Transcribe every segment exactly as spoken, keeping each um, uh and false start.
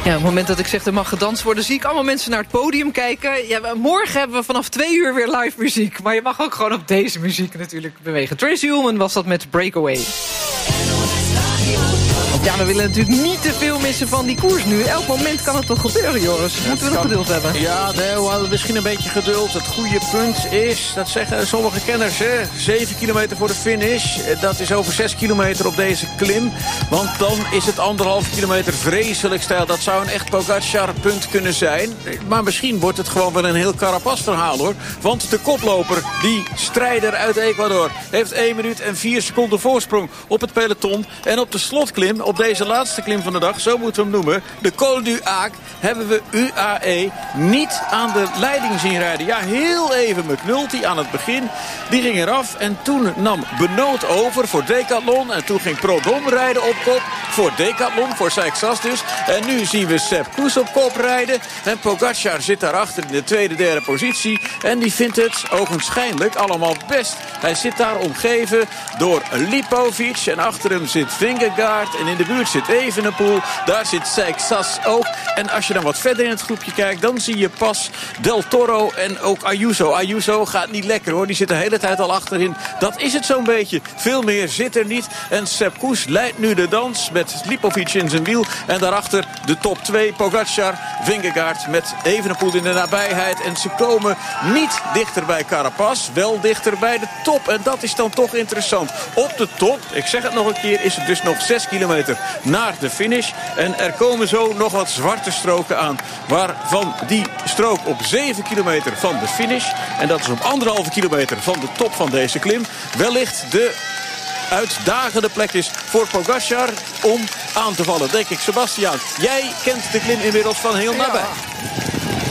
Ja, op het moment dat ik zeg er mag gedanst worden, zie ik allemaal mensen naar het podium kijken. Ja, morgen hebben we vanaf twee uur weer live muziek. Maar je mag ook gewoon op deze muziek natuurlijk bewegen. Tracy Ullman was dat met Breakaway. Ja, we willen natuurlijk niet te veel missen van die koers nu. Elk moment kan het toch gebeuren, Joris? Moeten we nog geduld hebben? Ja, nee, we hebben misschien een beetje geduld. Het goede punt is, dat zeggen sommige kenners, hè, zeven kilometer voor de finish. Dat is over zes kilometer op deze klim. Want dan is het anderhalf kilometer vreselijk stijl. Dat zou een echt Pogacar-punt kunnen zijn. Maar misschien wordt het gewoon wel een heel Carapaz-verhaal, hoor. Want de koploper, die strijder uit Ecuador, heeft één minuut en vier seconden voorsprong op het peloton. En op de slotklim, op deze laatste klim van de dag, zo moeten we hem noemen, de Col du Hac, hebben we U A E niet aan de leiding zien rijden. Ja, heel even McNulty aan het begin. Die ging eraf en toen nam Benoot over voor Decathlon. En toen ging Prodom rijden op kop voor Decathlon, voor Seixas dus. En nu zien we Sepp Kuss op kop rijden. En Pogacar zit daarachter in de tweede, derde positie. En die vindt het ogenschijnlijk allemaal best. Hij zit daar omgeven door Lipovic. En achter hem zit Vingegaard. En in de buurt zit Evenepoel. Daar zit Seixas ook. En als je dan wat verder in het groepje kijkt, dan zie je pas Del Toro en ook Ayuso. Ayuso gaat niet lekker, hoor. Die zit de hele tijd al achterin. Dat is het zo'n beetje. Veel meer zit er niet. En Sepp Kuss leidt nu de dans met Lipovic in zijn wiel. En daarachter de top twee. Pogacar, Vingegaard met Evenepoel in de nabijheid. En ze komen niet dichter bij Carapaz. Wel dichter bij de top. En dat is dan toch interessant. Op de top, ik zeg het nog een keer, is het dus nog zes kilometer naar de finish. En er komen zo nog wat zwarte stroken aan. Waarvan die strook op zeven kilometer van de finish, en dat is op anderhalve kilometer van de top van deze klim, wellicht de uitdagende plek is voor Pogacar om aan te vallen, denk ik. Sebastiaan, jij kent de klim inmiddels van heel nabij. Ja.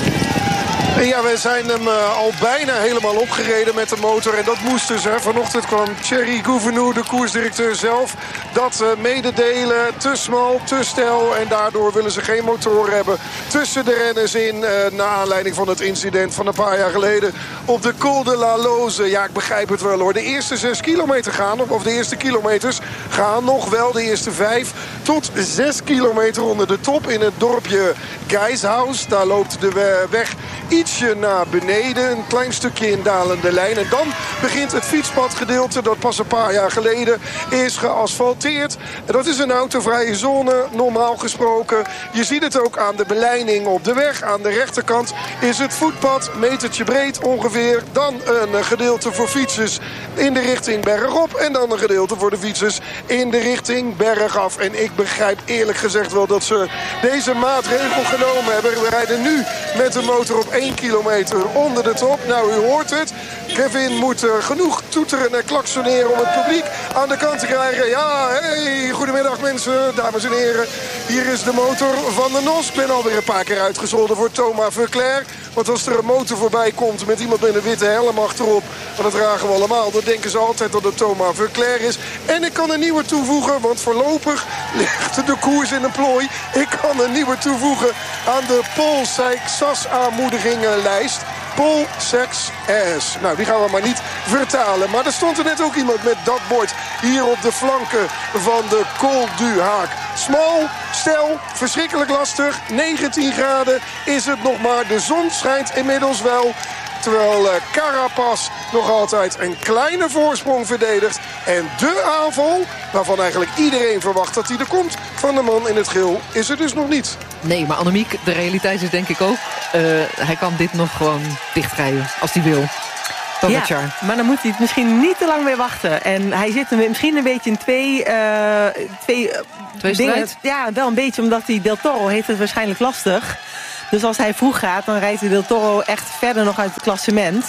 Ja, we zijn hem uh, al bijna helemaal opgereden met de motor. En dat moest dus. Hè. Vanochtend kwam Thierry Gouvenou, de koersdirecteur zelf, dat uh, mededelen. Te smal, te stijl. En daardoor willen ze geen motor hebben tussen de renners in. Uh, naar aanleiding van het incident van een paar jaar geleden op de Col de la Loze. Ja, ik begrijp het wel, hoor. De eerste zes kilometer gaan nog, of de eerste kilometers gaan nog wel. De eerste vijf tot zes kilometer onder de top in het dorpje Geishaus. Daar loopt de weg ietsje naar beneden. Een klein stukje in dalende lijn. En dan begint het fietspadgedeelte dat pas een paar jaar geleden is geasfalteerd. En dat is een autovrije zone, normaal gesproken. Je ziet het ook aan de beleiding op de weg. Aan de rechterkant is het voetpad, metertje breed ongeveer. Dan een gedeelte voor fietsers in de richting bergop. En dan een gedeelte voor de fietsers in de richting bergaf. En ik begrijp eerlijk gezegd wel dat ze deze maatregel genomen hebben. We rijden nu met de motor op één kilometer onder de top. Nou, u hoort het. Kevin moet uh, genoeg toeteren en klaksoneren om het publiek aan de kant te krijgen. Ja, hey, goedemiddag mensen, dames en heren. Hier is de motor van de N O S. Ik ben alweer een paar keer uitgescholden voor Thomas Voeckler. Want als er een motor voorbij komt met iemand met een witte helm achterop, want dat dragen we allemaal, dan denken ze altijd dat het Thomas Voeckler is. En ik kan een nieuwe toevoegen, want voorlopig ligt de koers in een plooi. Ik kan een nieuwe toevoegen aan de Paul Seixas aanmoedigingenlijst. Paul Seixas. Nou, die gaan we maar niet vertalen. Maar er stond er net ook iemand met dat bord hier op de flanken van de Col du Hac. Smal, stijl, verschrikkelijk lastig. negentien graden is het nog maar. De zon schijnt inmiddels wel. Terwijl uh, Carapaz nog altijd een kleine voorsprong verdedigt. En de aanval, waarvan eigenlijk iedereen verwacht dat hij er komt, van de man in het geel, is er dus nog niet. Nee, maar Annemiek, de realiteit is denk ik ook, Uh, hij kan dit nog gewoon dichtrijden als hij wil. Ja, maar dan moet hij het misschien niet te lang meer wachten. En hij zit er misschien een beetje in twee, uh, twee, uh, twee dingen. Ja, wel een beetje, omdat hij Del Toro heeft het waarschijnlijk lastig. Dus als hij vroeg gaat, dan rijdt Del Toro echt verder nog uit het klassement.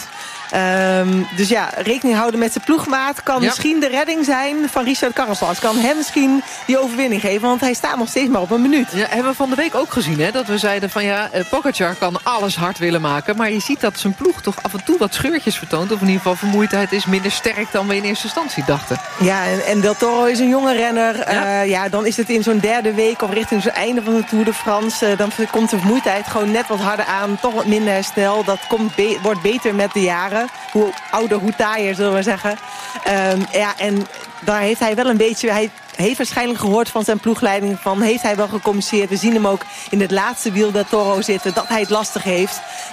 Um, dus ja, rekening houden met zijn ploegmaat kan ja. misschien de redding zijn van Richard Carapaz. Kan hem misschien die overwinning geven, want hij staat nog steeds maar op een minuut. Ja, hebben we van de week ook gezien, hè? Dat we zeiden van ja, Pogacar kan alles hard willen maken, maar je ziet dat zijn ploeg toch af en toe wat scheurtjes vertoont, of in ieder geval vermoeidheid is minder sterk dan we in eerste instantie dachten. Ja, en, en Del Toro is een jonge renner. Ja, uh, ja dan is het in zo'n derde week of richting het einde van de Tour de France. Uh, dan komt de vermoeidheid gewoon net wat harder aan, toch wat minder herstel. Dat komt be- wordt beter met de jaren. Hoe ouder, hoe taaier, zullen we zeggen. Um, ja, en daar heeft hij wel een beetje. Hij heeft waarschijnlijk gehoord van zijn ploegleiding. Van heeft hij wel gecommuniceerd. We zien hem ook in het laatste wiel Del Toro zitten. Dat hij het lastig heeft.